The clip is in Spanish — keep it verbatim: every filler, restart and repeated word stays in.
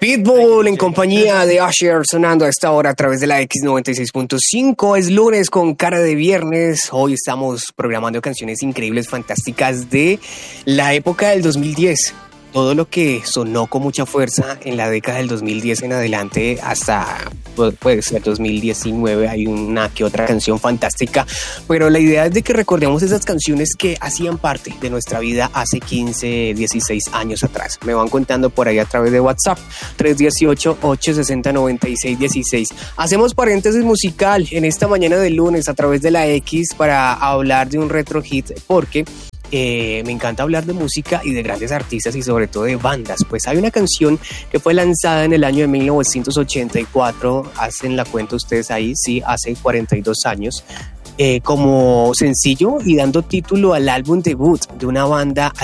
Pitbull en compañía de Usher sonando a esta hora a través de la X noventa y seis punto cinco. Es lunes con cara de viernes. Hoy estamos programando canciones increíbles, fantásticas de la época del dos mil diez. Todo lo que sonó con mucha fuerza en la década del dos mil diez en adelante hasta, puede ser dos mil diecinueve, hay una que otra canción fantástica, pero la idea es de que recordemos esas canciones que hacían parte de nuestra vida hace quince, dieciséis años atrás. Me van contando por ahí a través de WhatsApp, tres uno ocho, ocho seis cero, nueve seis uno seis. Hacemos paréntesis musical en esta mañana de lunes a través de la X para hablar de un retro hit, porque Eh, me encanta hablar de música y de grandes artistas y sobre todo de bandas. Pues hay una canción que fue lanzada en el año de mil novecientos ochenta y cuatro, hacen la cuenta ustedes ahí, sí, hace cuarenta y dos años, eh, como sencillo y dando título al álbum debut de una banda